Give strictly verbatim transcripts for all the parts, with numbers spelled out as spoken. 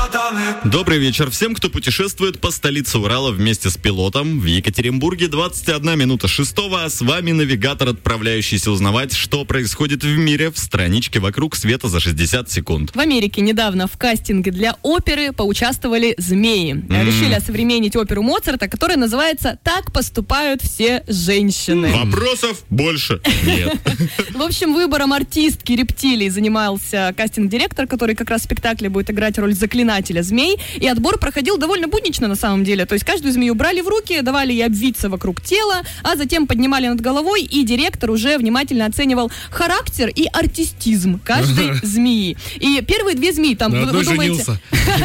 Добрый вечер всем, кто путешествует по столице Урала вместе с пилотом. В Екатеринбурге двадцать одна минута шестого, а с вами навигатор, отправляющийся узнавать, что происходит в мире в страничке «Вокруг света» за шестьдесят секунд. В Америке недавно в кастинге для оперы поучаствовали змеи. Mm. Решили осовременить оперу Моцарта, которая называется «Так поступают все женщины». Вопросов больше нет. В общем, выбором артистки рептилий занимался кастинг-директор, который как раз в спектакле будет играть роль заклинателя змей. И отбор проходил довольно буднично на самом деле. То есть каждую змею брали в руки, давали ей обвиться вокруг тела, а затем поднимали над головой, и директор уже внимательно оценивал характер и артистизм каждой змеи. И первые две змеи там, вы, вы думаете...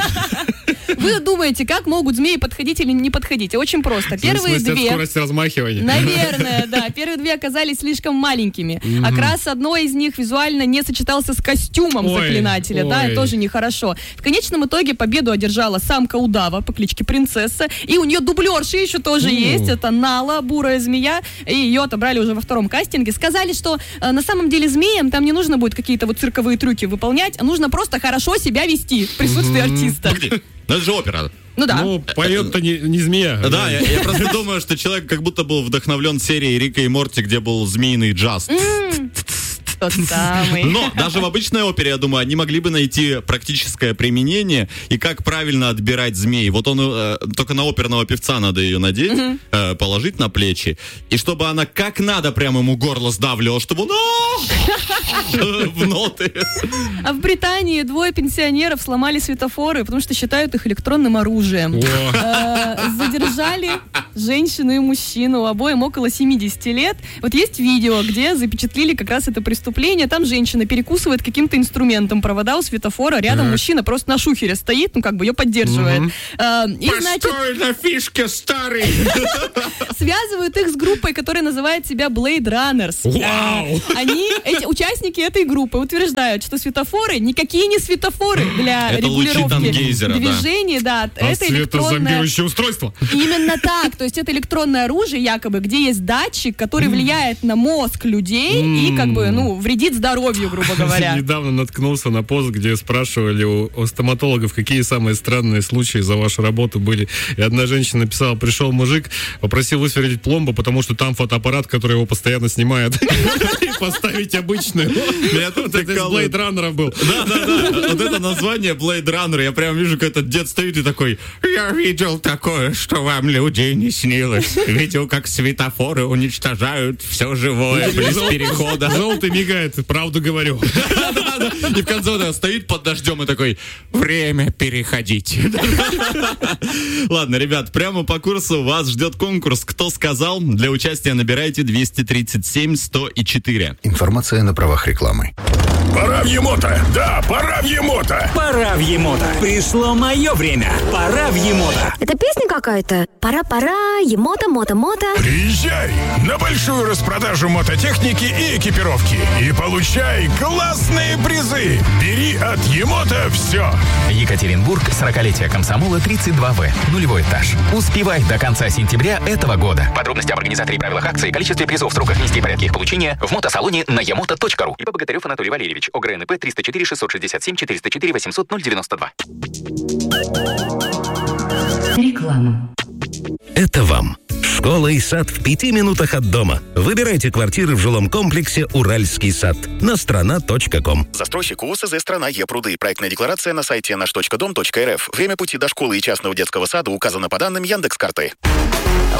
Вы думаете, как могут змеи подходить или не подходить? Очень просто. Первые две... скорость размахивания. Наверное, да. Первые две оказались слишком маленькими. Mm-hmm. Окрас одной из них визуально не сочетался с костюмом ой, заклинателя. Ой. Да, это тоже нехорошо. В конечном итоге победу одержала самка удава по кличке Принцесса. И у нее дублерши еще тоже mm. есть. Это Нала, бурая змея. И ее отобрали уже во втором кастинге. Сказали, что э, на самом деле змеям там не нужно будет какие-то вот цирковые трюки выполнять, а нужно просто хорошо себя вести в присутствии mm-hmm. артиста. Ну, это же опера. Ну да. Ну, поет-то не, не змея. Да, я, я просто думаю, что человек как будто был вдохновлен серией Рика и Морти, где был змеиный джаз. Тот самый. Но даже в обычной опере, я думаю, они могли бы найти практическое применение и как правильно отбирать змей. Вот он, э, только на оперного певца надо ее надеть, mm-hmm. э, положить на плечи, и чтобы она как надо прямо ему горло сдавливала, чтобы он в ноты. А в Британии двое пенсионеров сломали светофоры, потому что считают их электронным оружием. Задержали женщину и мужчину, обоим около семидесяти лет. Вот есть видео, где запечатлели как раз это преступление. Там женщина перекусывает каким-то инструментом провода у светофора, рядом uh-huh. мужчина просто на шухере стоит, ну как бы ее поддерживает. Uh-huh. А, и, значит, постой на фишке, старый! Связывают их с группой, которая называет себя Blade Runners. Wow. Они, эти участники этой группы, утверждают, что светофоры никакие не светофоры для это регулировки Гейзера, движений, да. А это электронное устройство. Именно так. То есть это электронное оружие, якобы, где есть датчик, который влияет на мозг людей и как бы, ну, вредит здоровью, грубо говоря. Недавно наткнулся на пост, где спрашивали у, у стоматологов, какие самые странные случаи за вашу работу были. И одна женщина написала: пришел мужик, попросил высверлить пломбу, потому что там фотоаппарат, который его постоянно снимает. И поставить обычную. Это из Blade Runner был. Да, да, да. Вот это название Blade Runner. Я прям вижу, как этот дед стоит и такой: я видел такое, что вам, людей, не снилось. Видел, как светофоры уничтожают все живое без перехода. Желтый мигает, правду говорю. И в конце он стоит под дождем и такой: время переходить. Ладно, ребят, прямо по курсу вас ждет конкурс «Кто сказал?». Для участия набирайте двести тридцать семь сто четыре. Информация на правах рекламы. Пора в Емота! Да, пора в Емота! Пора в Емота! Пришло мое время! Пора в Емота! Это песня какая-то? Пора-пора, Емота, мото-мото. Приезжай на большую распродажу мототехники и экипировки и получай классные призы! Бери от Емота все! Екатеринбург, сорокалетие комсомола, тридцать два вэ, нулевой этаж. Успевай до конца сентября этого года. Подробности об организаторе и правилах акции, количестве призов, сроках, месте и порядке их получения в мотосалоне на емота точка ру. И по Богатырев Анатолий Валерьевич. ОГРНП триста четыре шестьсот шестьдесят семь четыреста четыре восемьсот ноль девяносто два. Реклама. Это вам. Школа и сад в пяти минутах от дома. Выбирайте квартиры в жилом комплексе «Уральский сад» на страна точка ком. Застройщик УСЗ «Страна Е-Пруды». Проектная декларация на сайте наш точка дом точка эр эф. Время пути до школы и частного детского сада указано по данным Яндекс.Карты.